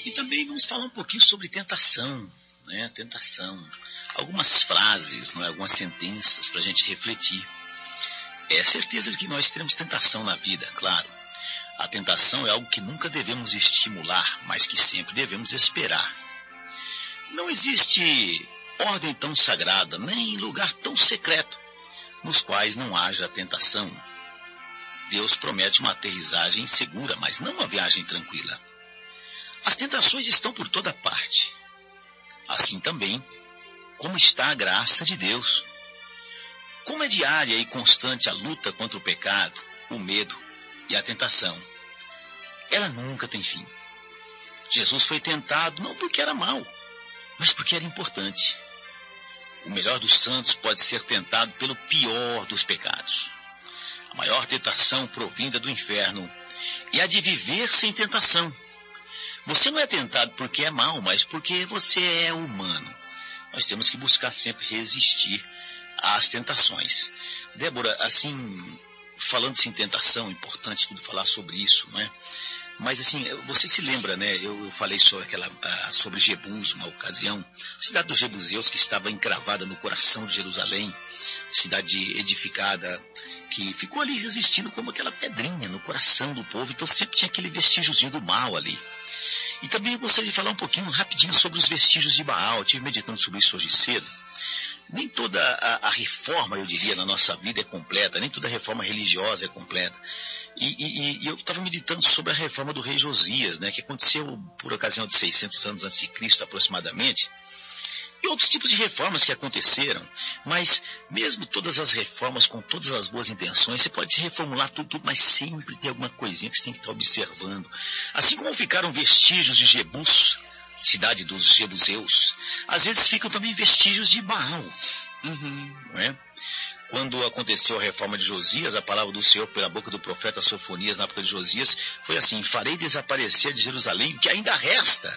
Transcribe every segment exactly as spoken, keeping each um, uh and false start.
E também vamos falar um pouquinho sobre tentação, né? Tentação. Algumas frases, não é? Algumas sentenças para a gente refletir. É certeza de que nós teremos tentação na vida, claro. A tentação é algo que nunca devemos estimular, mas que sempre devemos esperar. Não existe ordem tão sagrada, nem lugar tão secreto, nos quais não haja tentação. Deus promete uma aterrissagem segura, mas não uma viagem tranquila. As tentações estão por toda parte. Assim também, como está a graça de Deus. Como é diária e constante a luta contra o pecado, o medo e a tentação. Ela nunca tem fim. Jesus foi tentado não porque era mau, mas porque era importante. O melhor dos santos pode ser tentado pelo pior dos pecados. A maior tentação provinda do inferno é a de viver sem tentação. Você não é tentado porque é mau, mas porque você é humano. Nós temos que buscar sempre resistir às tentações. Débora, assim, falando-se em tentação, é importante tudo falar sobre isso, não é? Mas assim, você se lembra, né? Eu, eu falei sobre aquela, uh, sobre Jebus, uma ocasião, a cidade dos Jebuseus que estava encravada no coração de Jerusalém, cidade edificada, que ficou ali resistindo como aquela pedrinha no coração do povo, então sempre tinha aquele vestígiozinho do mal ali. E também eu gostaria de falar um pouquinho rapidinho sobre os vestígios de Baal. Eu estive meditando sobre isso hoje cedo. Nem toda a, a reforma, eu diria, na nossa vida é completa, nem toda a reforma religiosa é completa. E, e, e eu estava meditando sobre a reforma do rei Josias, né, que aconteceu por ocasião de seiscentos anos antes de Cristo aproximadamente, e outros tipos de reformas que aconteceram. Mas mesmo todas as reformas com todas as boas intenções, você pode reformular tudo, tudo, mas sempre tem alguma coisinha que você tem que estar observando. Assim como ficaram vestígios de Jebus, cidade dos Jebuseus, às vezes ficam também vestígios de Baal. Uhum. Não é? Quando aconteceu a reforma de Josias, a palavra do Senhor pela boca do profeta Sofonias na época de Josias foi assim: farei desaparecer de Jerusalém o que ainda resta.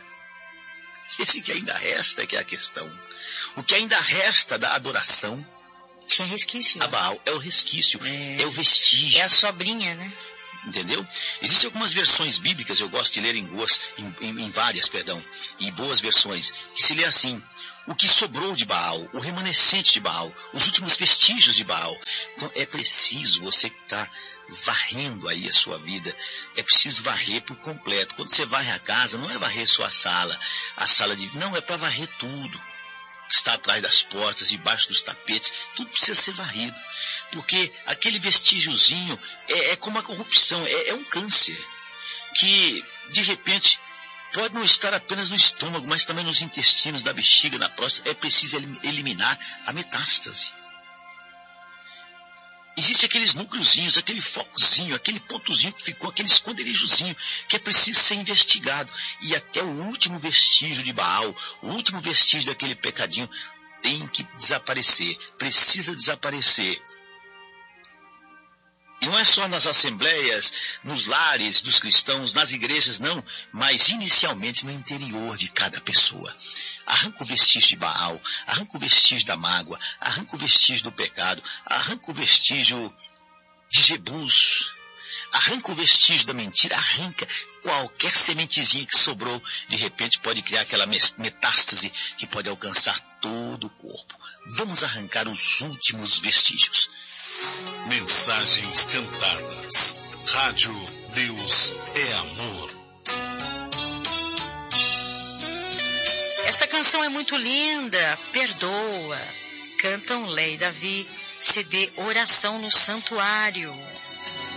Esse que ainda resta é que é a questão. O que ainda resta da adoração Tinha resquício. a Baal é o resquício, É, é o vestígio. é a sobrinha, né? Entendeu? Existem algumas versões bíblicas, eu gosto de ler em, boas, em, em, em várias, perdão, em boas versões, que se lê assim: o que sobrou de Baal, o remanescente de Baal, os últimos vestígios de Baal. Então é preciso, você que está varrendo aí a sua vida, é preciso varrer por completo. Quando você varre a casa, não é varrer só a sala, a sala de... Não, é para varrer tudo que está atrás das portas, debaixo dos tapetes, tudo precisa ser varrido. Porque aquele vestígiozinho é, é como a corrupção, é, é um câncer que, de repente, pode não estar apenas no estômago, mas também nos intestinos, na bexiga, na próstata. É preciso eliminar a metástase. Existem aqueles núcleozinhos, aquele focozinho, aquele pontozinho que ficou, aquele esconderijozinho que é preciso ser investigado. E até o último vestígio de Baal, o último vestígio daquele pecadinho tem que desaparecer, precisa desaparecer. E não é só nas assembleias, nos lares dos cristãos, nas igrejas, não, mas inicialmente no interior de cada pessoa. Arranca o vestígio de Baal, arranca o vestígio da mágoa, arranca o vestígio do pecado, arranca o vestígio de Jebus, arranca o vestígio da mentira, arranca qualquer sementezinha que sobrou, de repente pode criar aquela metástase que pode alcançar todo o corpo. Vamos arrancar os últimos vestígios. Mensagens cantadas. Rádio Deus é Amor. Esta canção é muito linda. Perdoa. Cantam Lé e Davi. C D Oração no Santuário.